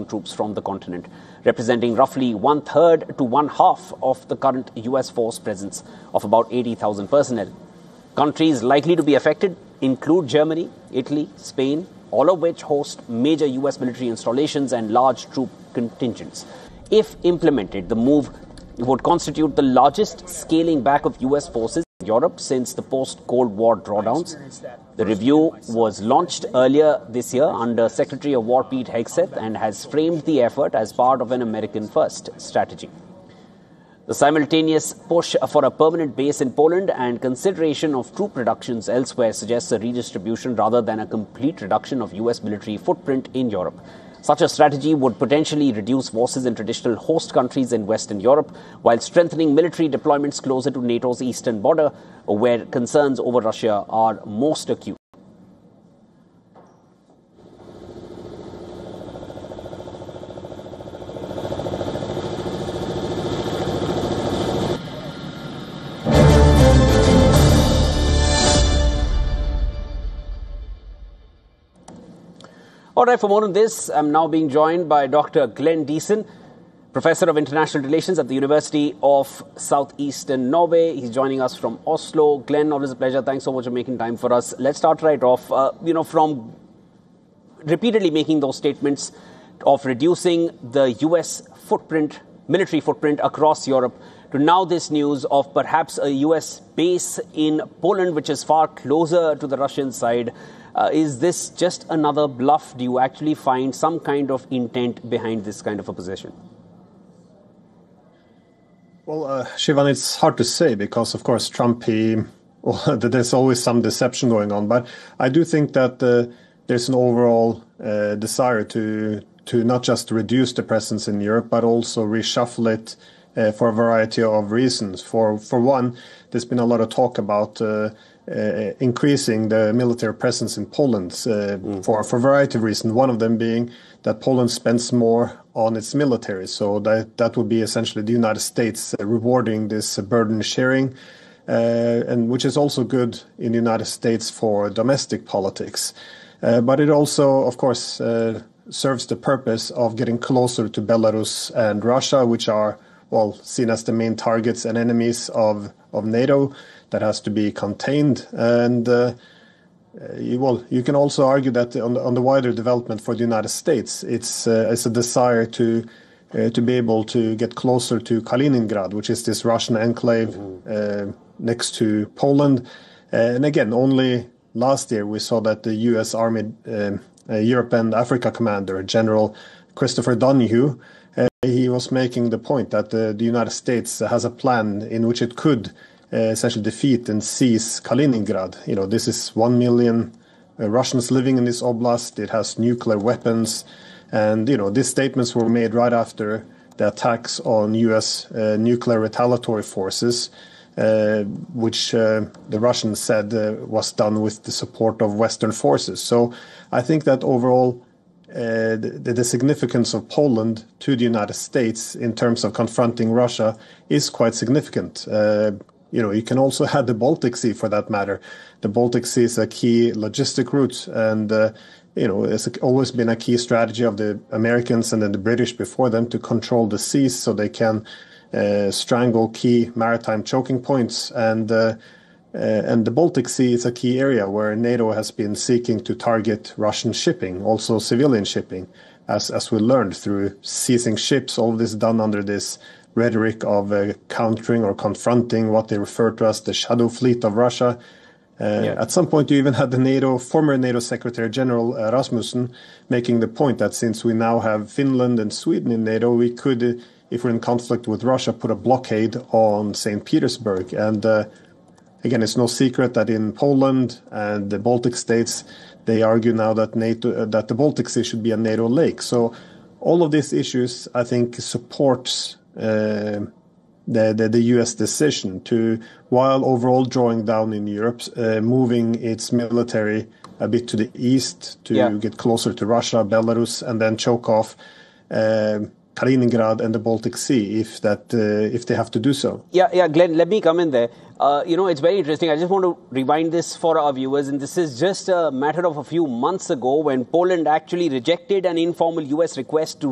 ground troops from the continent, representing roughly 1/3 to 1/2 of the current US force presence of about 80,000 personnel. Countries likely to be affected include Germany, Italy, Spain, all of which host major US military installations and large troop contingents. If implemented, the move would constitute the largest scaling back of US forces in Europe since the post-Cold War drawdowns. The review was launched earlier this year under Secretary of War Pete Hegseth and has framed the effort as part of an American-first strategy. The simultaneous push for a permanent base in Poland and consideration of troop reductions elsewhere suggests a redistribution rather than a complete reduction of US military footprint in Europe. Such a strategy would potentially reduce forces in traditional host countries in Western Europe, while strengthening military deployments closer to NATO's eastern border, where concerns over Russia are most acute. All right, for more on this, I'm now being joined by Dr. Glenn Diesen, Professor of International Relations at the University of Southeastern Norway. He's joining us from Oslo. Glenn, always a pleasure. Thanks so much for making time for us. Let's start right off, from repeatedly making those statements of reducing the US footprint, military footprint across Europe, to now this news of perhaps a US base in Poland, which is far closer to the Russian side. Is this just another bluff? Do you actually find some kind of intent behind this kind of a position? Well, Shivan, it's hard to say because, of course, Trump, there's always some deception going on. But I do think that there's an overall desire to not just reduce the presence in Europe, but also reshuffle it for a variety of reasons. For one, there's been a lot of talk about increasing the military presence in Poland for a variety of reasons. One of them being that Poland spends more on its military, so that would be essentially the United States rewarding this burden sharing, and which is also good in the United States for domestic politics. But it also, of course, serves the purpose of getting closer to Belarus and Russia, which are seen as the main targets and enemies of NATO. That has to be contained, and you can also argue that on the wider development for the United States, it's a desire to be able to get closer to Kaliningrad, which is this Russian enclave next to Poland. And again, only last year we saw that the U.S. Army Europe and Africa Commander, General Christopher Donahue, he was making the point that the United States has a plan in which it could essentially defeat and seize Kaliningrad. This is 1 million Russians living in this oblast. It has nuclear weapons. And, these statements were made right after the attacks on U.S. Nuclear retaliatory forces, which the Russians said was done with the support of Western forces. So I think that overall the significance of Poland to the United States in terms of confronting Russia is quite significant. You can also add the Baltic Sea for that matter. The Baltic Sea is a key logistic route, and it's always been a key strategy of the Americans and then the British before them to control the seas so they can strangle key maritime choking points. And the Baltic Sea is a key area where NATO has been seeking to target Russian shipping, also civilian shipping, as we learned through seizing ships. All of this done under this rhetoric of countering or confronting what they refer to as the shadow fleet of Russia. At some point, you even had the former NATO Secretary General Rasmussen making the point that since we now have Finland and Sweden in NATO, we could, if we're in conflict with Russia, put a blockade on St. Petersburg. And again, it's no secret that in Poland and the Baltic states, they argue now that that the Baltic Sea should be a NATO lake. So all of these issues, I think, supports the U.S. decision to, while overall drawing down in Europe, moving its military a bit to the east to get closer to Russia, Belarus, and then choke off Kaliningrad and the Baltic Sea if they have to do so. Yeah, Glenn, let me come in there. It's very interesting. I just want to rewind this for our viewers, and this is just a matter of a few months ago when Poland actually rejected an informal U.S. request to